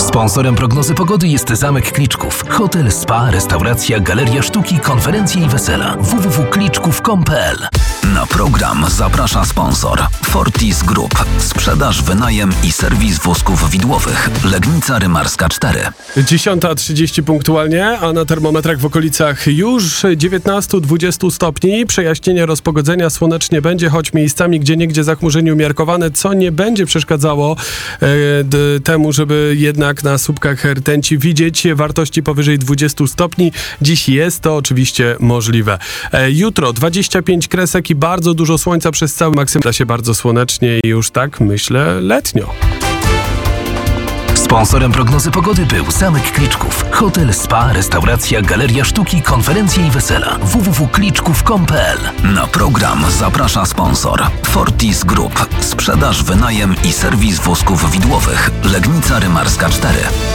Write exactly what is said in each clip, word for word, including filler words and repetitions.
Sponsorem prognozy pogody jest Zamek Kliczków. Hotel, spa, restauracja, galeria sztuki, konferencje i wesela. w w w kropka kliczków kropka com kropka p l. Na program zaprasza sponsor Fortis Group. Sprzedaż, wynajem i serwis wózków widłowych. Legnica Rymarska cztery. dziesiąta trzydzieści punktualnie, a na termometrach w okolicach już dziewiętnaście dwadzieścia stopni. Przejaśnienie, rozpogodzenia, słonecznie będzie, choć miejscami gdzieniegdzie zachmurzenie umiarkowane, co nie będzie przeszkadzało e, d, temu, żeby jednak na słupkach rtęci widzieć wartości powyżej dwudziestu stopni. Dziś jest to oczywiście możliwe. E, jutro dwadzieścia pięć kresek i bardzo dużo słońca przez cały maksym. Da się bardzo słonecznie i już tak, myślę, letnio. Sponsorem prognozy pogody był Zamek Kliczków. Hotel, spa, restauracja, galeria sztuki, konferencje i wesela. w w w kropka kliczków kropka com kropka p l. Na program zaprasza sponsor Fortis Group. Sprzedaż, wynajem i serwis wózków widłowych. Legnica Rymarska cztery.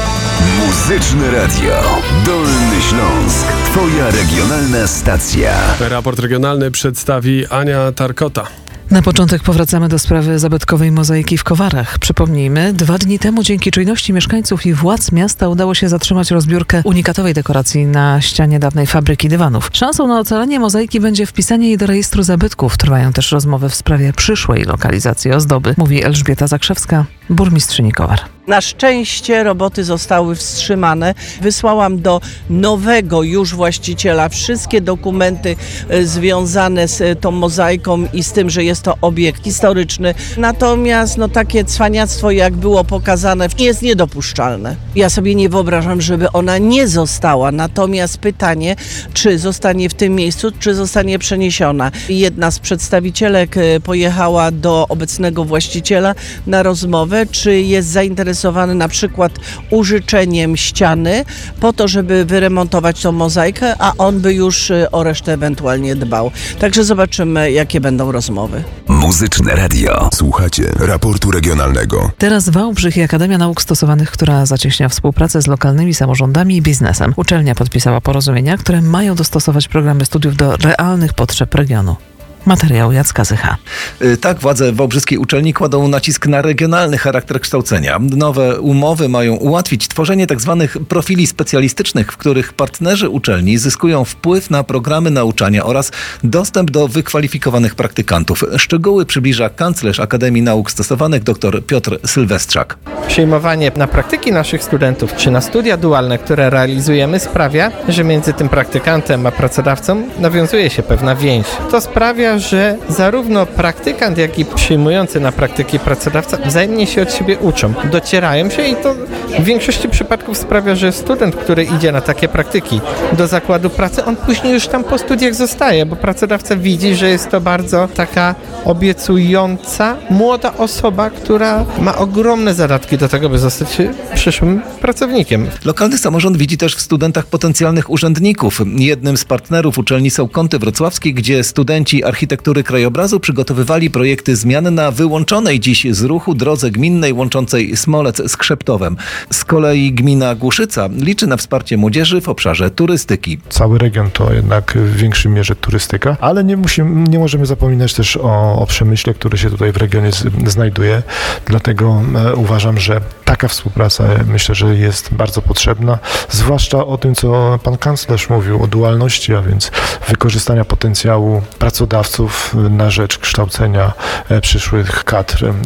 Muzyczne Radio Dolny Śląsk. Twoja regionalna stacja. Raport regionalny przedstawi Ania Tarkota. Na początek powracamy do sprawy zabytkowej mozaiki w Kowarach. Przypomnijmy, dwa dni temu dzięki czujności mieszkańców i władz miasta udało się zatrzymać rozbiórkę unikatowej dekoracji na ścianie dawnej fabryki dywanów. Szansą na ocalenie mozaiki będzie wpisanie jej do rejestru zabytków. Trwają też rozmowy w sprawie przyszłej lokalizacji ozdoby, mówi Elżbieta Zakrzewska, burmistrzyni Kowar. Na szczęście roboty zostały wstrzymane. Wysłałam do nowego już właściciela wszystkie dokumenty związane z tą mozaiką i z tym, że jest to obiekt historyczny. Natomiast no, takie cwaniactwo, jak było pokazane, jest niedopuszczalne. Ja sobie nie wyobrażam, żeby ona nie została. Natomiast pytanie, czy zostanie w tym miejscu, czy zostanie przeniesiona. Jedna z przedstawicielek pojechała do obecnego właściciela na rozmowę, czy jest zainteresowany na przykład użyczeniem ściany po to, żeby wyremontować tą mozaikę, a on by już o resztę ewentualnie dbał. Także zobaczymy, jakie będą rozmowy. Muzyczne Radio. Słuchacie raportu regionalnego. Teraz Wałbrzych i Akademia Nauk Stosowanych, która zacieśnia współpracę z lokalnymi samorządami i biznesem. Uczelnia podpisała porozumienia, które mają dostosować programy studiów do realnych potrzeb regionu. Materiał Jacka Zycha. Tak, władze wałbrzyskiej uczelni kładą nacisk na regionalny charakter kształcenia. Nowe umowy mają ułatwić tworzenie tzw. profili specjalistycznych, w których partnerzy uczelni zyskują wpływ na programy nauczania oraz dostęp do wykwalifikowanych praktykantów. Szczegóły przybliża kanclerz Akademii Nauk Stosowanych dr Piotr Sylwestrzak. Przyjmowanie na praktyki naszych studentów czy na studia dualne, które realizujemy, sprawia, że między tym praktykantem a pracodawcą nawiązuje się pewna więź. To sprawia, że zarówno praktykant, jak i przyjmujący na praktyki pracodawca wzajemnie się od siebie uczą, docierają się i to w większości przypadków sprawia, że student, który idzie na takie praktyki do zakładu pracy, on później już tam po studiach zostaje, bo pracodawca widzi, że jest to bardzo taka obiecująca, młoda osoba, która ma ogromne zadatki do tego, by zostać przyszłym pracownikiem. Lokalny samorząd widzi też w studentach potencjalnych urzędników. Jednym z partnerów uczelni są Kąty Wrocławskie, gdzie studenci architektury krajobrazu przygotowywali projekty zmian na wyłączonej dziś z ruchu drodze gminnej łączącej Smolec z Krzeptowem. Z kolei gmina Głuszyca liczy na wsparcie młodzieży w obszarze turystyki. Cały region to jednak w większej mierze turystyka, ale nie, musimy, nie możemy zapominać też o, o przemyśle, który się tutaj w regionie z, znajduje. Dlatego e, uważam, że taka współpraca myślę, że jest bardzo potrzebna, zwłaszcza o tym, co pan kanclerz mówił, o dualności, a więc wykorzystania potencjału pracodawców na rzecz kształcenia przyszłych kadr